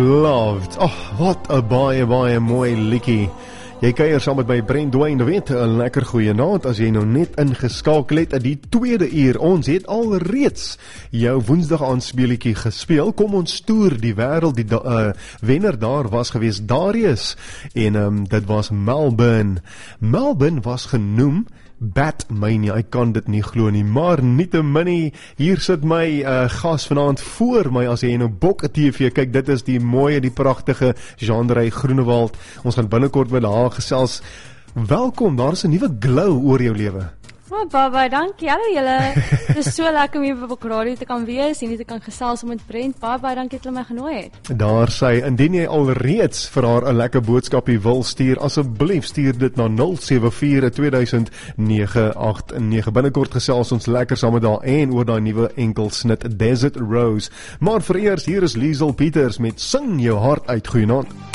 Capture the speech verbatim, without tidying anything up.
Loved. Oh, wat 'n baie baie mooi liedjie. Jy kuier saam met my Brent Dwayne, weet, 'n lekker goeie naand as jy nou net ingeskakel het in die tweede uur. Ons het al reeds jou Woensdag aand speelietjie gespeel. Kom ons toer die wêreld. Die uh, wenner daar was gewees Darius en um, dit was Melbourne. Melbourne was genoem Batmania, ek kan dit nie glo nie, maar nietemin, hier sit my uh, gas vanaand voor my, as jy nou Bok T V kyk, dit is die mooie, die pragtige Jean-Rey Groenewald. Ons gaan binnekort met haar gesels. Welkom, daar is 'n nuwe glow oor jou lewe. Oh, baie dankie, hallo julle. Dit is so lekker om hier op Bok Radio te kan wees en hier te kan gesels met Brent. Baie baie dankie dat jy my genooi het. Daar sê, indien jy alreeds vir haar 'n lekker boodskapie wil stuur, asseblief stuur dit na nul sewe vier twee duisend nege agt nege. Binnekort gesels ons lekker saam met haar en oor daai nuwe enkelsnit Desert Rose. Maar vereers, hier is Liesel Pieters met Sing Jou Hart Uit. Goeienaand.